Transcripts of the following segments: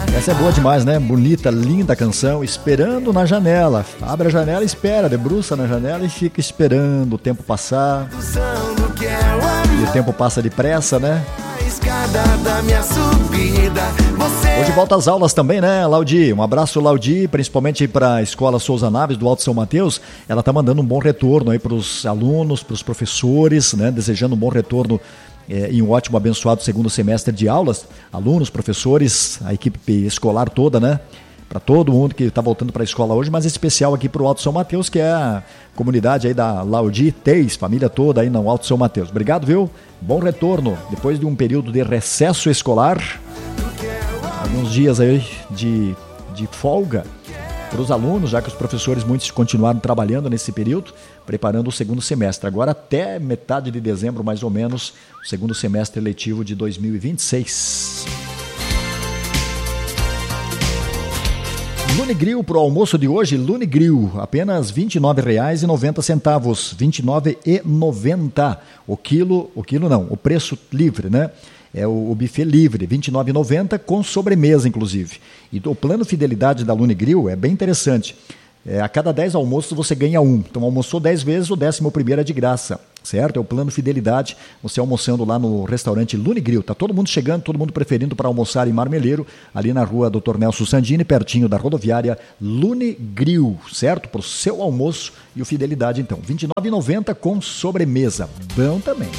Essa é boa demais, né? Bonita, linda canção, Esperando na Janela. Abre a janela e espera, debruça na janela e fica esperando o tempo passar. E o tempo passa depressa, né? Hoje volta às aulas também, né, Laudi? Um abraço, Laudi, principalmente para a Escola Souza Naves do Alto São Mateus. Ela está mandando um bom retorno aí para os alunos, para os professores, né? Desejando um bom retorno e um ótimo, abençoado segundo semestre de aulas. Alunos, professores, a equipe escolar toda, né? Para todo mundo que está voltando para a escola hoje, mas em especial aqui para o Alto São Mateus, que é a comunidade aí da Laudi Teis, família toda aí no Alto São Mateus. Obrigado, viu? Bom retorno, depois de um período de recesso escolar, alguns dias aí de folga para os alunos, já que os professores muitos continuaram trabalhando nesse período, preparando o segundo semestre. Agora até metade de dezembro, mais ou menos, o segundo semestre letivo de 2026. Lune Grill para o almoço de hoje, Lune Grill, apenas R$ 29,90, R$ 29,90 o quilo não, o preço livre, né? É o buffet livre, R$ 29,90 com sobremesa, inclusive. E o plano fidelidade da Lune Grill é bem interessante. A cada 10 almoços você ganha um. Então almoçou 10 vezes, o 11º é de graça, certo? É o plano fidelidade, você almoçando lá no restaurante Lune Grill. Tá todo mundo chegando, todo mundo preferindo para almoçar em Marmeleiro, ali na rua Dr. Nelson Sandini, pertinho da rodoviária Lune Grill, certo? Para o seu almoço e o fidelidade, então. R$ 29,90 com sobremesa. Bom também.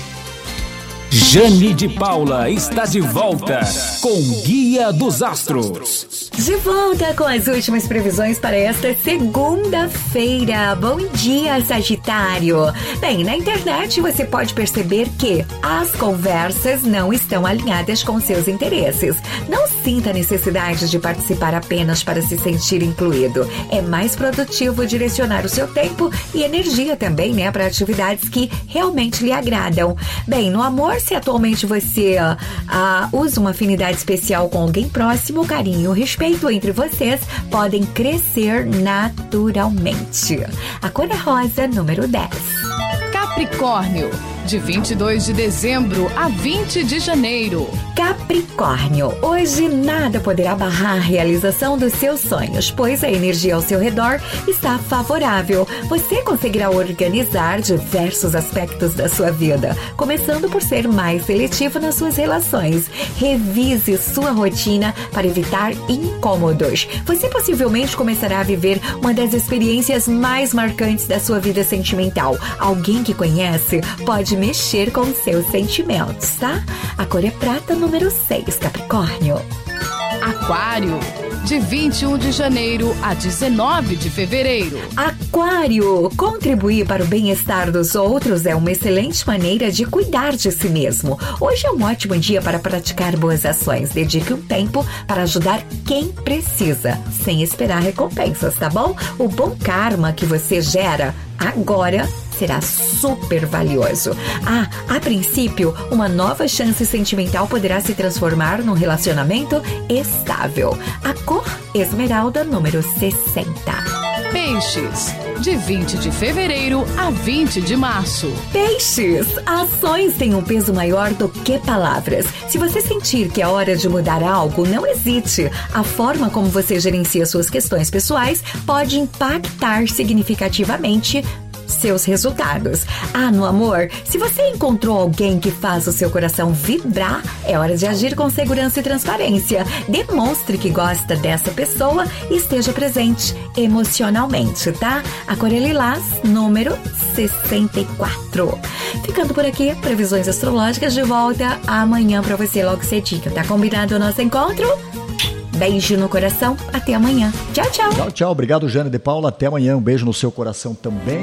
Jane de Paula está de volta com Guia dos Astros. De volta com as últimas previsões para esta segunda-feira. Bom dia, Sagitário. Bem, na internet você pode perceber que as conversas não estão alinhadas com seus interesses. Não sinta a necessidade de participar apenas para se sentir incluído. É mais produtivo direcionar o seu tempo e energia também, né, para atividades que realmente lhe agradam. Bem, no amor, se atualmente você usa uma afinidade especial com alguém próximo, o carinho e o respeito entre vocês podem crescer naturalmente. A cor é rosa, número 10. Capricórnio, de 22 de dezembro a 20 de janeiro. Capricórnio, hoje nada poderá barrar a realização dos seus sonhos, pois a energia ao seu redor está favorável. Você conseguirá organizar diversos aspectos da sua vida, começando por ser mais seletivo nas suas relações. Revise sua rotina para evitar incômodos. Você possivelmente começará a viver uma das experiências mais marcantes da sua vida sentimental. Alguém que conhece pode mexer com seus sentimentos, tá? A cor é prata, número 6, Capricórnio. Aquário, de 21 de janeiro a 19 de fevereiro. Aquário, contribuir para o bem-estar dos outros é uma excelente maneira de cuidar de si mesmo. Hoje é um ótimo dia para praticar boas ações. Dedique um tempo para ajudar quem precisa, sem esperar recompensas, tá bom? O bom karma que você gera agora será super valioso. A princípio, uma nova chance sentimental poderá se transformar num relacionamento estável. A cor esmeralda, número 60. Peixes, de 20 de fevereiro a 20 de março. Peixes, ações têm um peso maior do que palavras. Se você sentir que é hora de mudar algo, não hesite. A forma como você gerencia suas questões pessoais pode impactar significativamente seus resultados. No amor, se você encontrou alguém que faz o seu coração vibrar, é hora de agir com segurança e transparência. Demonstre que gosta dessa pessoa e esteja presente emocionalmente, tá? A cor é lilás, número 64. Ficando por aqui, previsões astrológicas de volta amanhã pra você logo cedinho. Tá combinado o nosso encontro? Beijo no coração, até amanhã. Tchau, tchau. Tchau, tchau. Obrigado, Jane de Paula. Até amanhã. Um beijo no seu coração também.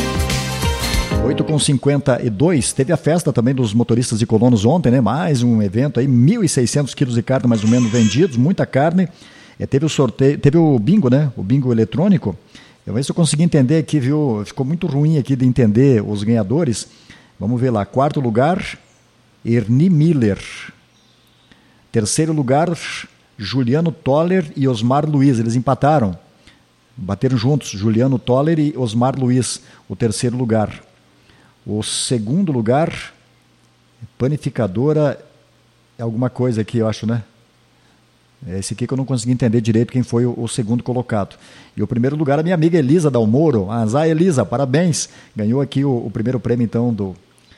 8h52. Teve a festa também dos motoristas de colonos ontem, né? Mais um evento aí, 1.600 quilos de carne mais ou menos vendidos, muita carne. Teve o sorteio, teve o bingo, né? O bingo eletrônico. Eu vou ver se eu consegui entender aqui, viu? Ficou muito ruim aqui de entender os ganhadores. Vamos ver lá. Quarto lugar, Ernie Miller. Terceiro lugar, Juliano Toller e Osmar Luiz, eles empataram, bateram juntos, Juliano Toller e Osmar Luiz, o terceiro lugar. O segundo lugar, panificadora, é alguma coisa aqui, eu acho, né? Esse aqui que eu não consegui entender direito quem foi o segundo colocado. E o primeiro lugar, a minha amiga Elisa Dalmoro. Azar, Elisa, parabéns. Ganhou aqui o primeiro prêmio, então,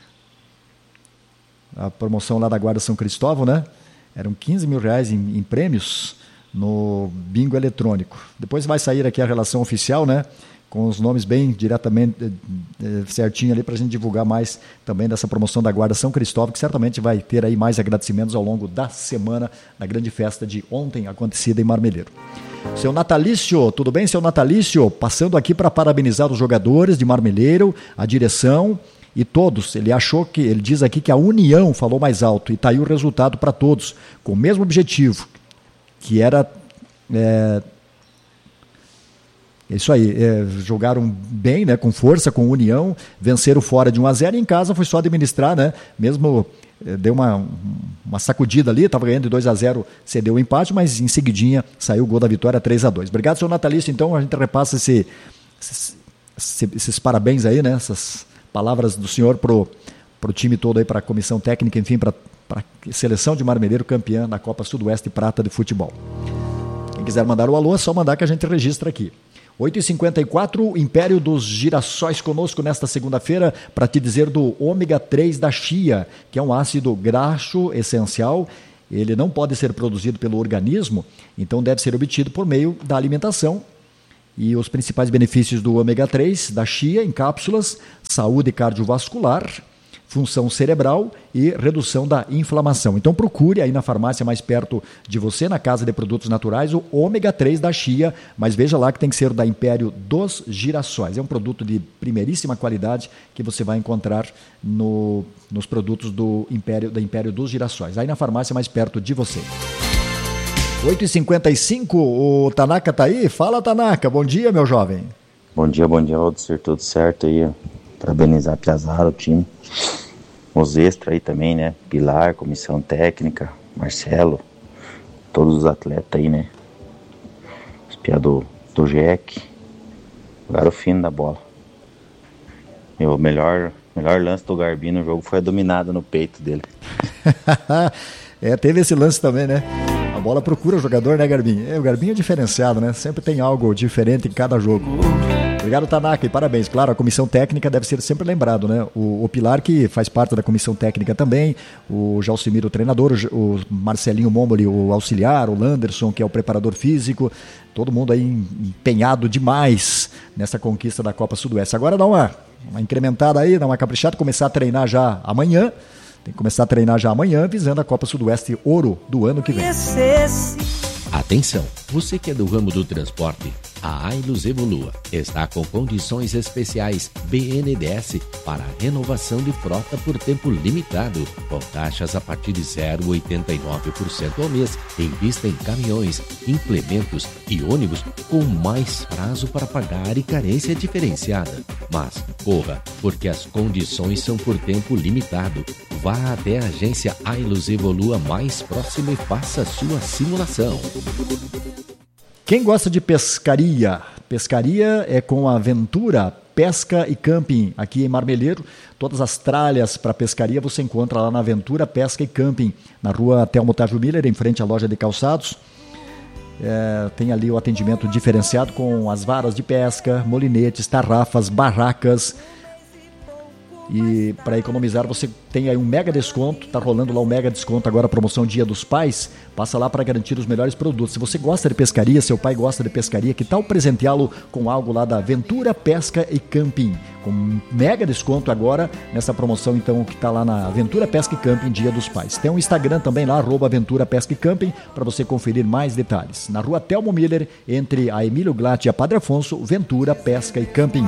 a promoção lá da Guarda São Cristóvão, né? Eram 15 mil reais em prêmios no bingo eletrônico. Depois vai sair aqui a relação oficial, né? Com os nomes bem diretamente certinho ali para a gente divulgar mais também dessa promoção da Guarda São Cristóvão, que certamente vai ter aí mais agradecimentos ao longo da semana na grande festa de ontem acontecida em Marmeleiro. Seu Natalício, tudo bem, seu Natalício? Passando aqui para parabenizar os jogadores de Marmeleiro, a direção e todos. Ele diz aqui que a união falou mais alto e está aí o resultado para todos, com o mesmo objetivo, que era... É isso aí, jogaram bem, né, com força, com união, venceram fora de 1-0 e em casa foi só administrar, né, mesmo deu uma sacudida ali, estava ganhando de 2-0, cedeu o empate, mas em seguidinha saiu o gol da vitória 3-2. Obrigado, seu Natalício, então a gente repassa esses parabéns aí, né, essas palavras do senhor pro time todo aí, para a comissão técnica, enfim, para a seleção de Marmeleiro campeã da Copa Sudoeste Prata de Futebol. Quem quiser mandar o alô, é só mandar que a gente registra aqui. 8h54, Império dos Girassóis conosco nesta segunda-feira para te dizer do ômega 3 da chia, que é um ácido graxo essencial. Ele não pode ser produzido pelo organismo, então deve ser obtido por meio da alimentação. E os principais benefícios do ômega 3 da chia em cápsulas: saúde cardiovascular, função cerebral e redução da inflamação. Então procure aí na farmácia mais perto de você, na Casa de Produtos Naturais, o ômega 3 da chia, mas veja lá que tem que ser o da Império dos Girassóis. É um produto de primeiríssima qualidade que você vai encontrar nos produtos da Império dos Girassóis, aí na farmácia mais perto de você. 8h55, o Tanaka tá aí? Fala, Tanaka, bom dia, meu jovem. Bom dia, Valdir, tudo certo aí? Parabenizar a Piazara, o time. Os extras aí também, né? Pilar, comissão técnica, Marcelo, todos os atletas aí, né? Os piados do Jack. Agora o fino da bola. E o melhor lance do Garbinho no jogo foi a dominada no peito dele. Teve esse lance também, né? A bola procura o jogador, né, Garbinho? O Garbinho é diferenciado, né? Sempre tem algo diferente em cada jogo. Obrigado, Tanaka, e parabéns. Claro, a comissão técnica deve ser sempre lembrado, né? O Pilar, que faz parte da comissão técnica também, o Jalcimiro, o treinador, o Marcelinho Momboli, o auxiliar, o Landerson, que é o preparador físico, todo mundo aí empenhado demais nessa conquista da Copa Sudoeste. Agora dá uma incrementada aí, dá uma caprichada, começar a treinar já amanhã. Tem que começar a treinar já amanhã, visando a Copa Sudoeste Ouro do ano que vem. Atenção, você que é do ramo do transporte, a Ailus Evolua está com condições especiais BNDES para renovação de frota por tempo limitado, com taxas a partir de 0,89% ao mês, em vista em caminhões, implementos e ônibus com mais prazo para pagar e carência diferenciada. Mas corra, porque as condições são por tempo limitado. Vá até a agência Ailus Evolua mais próxima e faça a sua simulação. Quem gosta de pescaria? Pescaria é com a Ventura Pesca e Camping, aqui em Marmeleiro. Todas as tralhas para pescaria você encontra lá na Ventura Pesca e Camping, na rua Telmo Otávio Miller, em frente à loja de calçados. Tem ali o atendimento diferenciado com as varas de pesca, molinetes, tarrafas, barracas. E para economizar você tem aí um mega desconto, tá rolando lá um mega desconto agora, a promoção Dia dos Pais, passa lá para garantir os melhores produtos. Se você gosta de pescaria, seu pai gosta de pescaria, que tal presenteá-lo com algo lá da Ventura Pesca e Camping, com mega desconto agora nessa promoção então que tá lá na Ventura Pesca e Camping Dia dos Pais. Tem um Instagram também lá, @Ventura Pesca e Camping, para você conferir mais detalhes. Na rua Telmo Miller, entre a Emílio Glatt e a Padre Afonso, Ventura Pesca e Camping.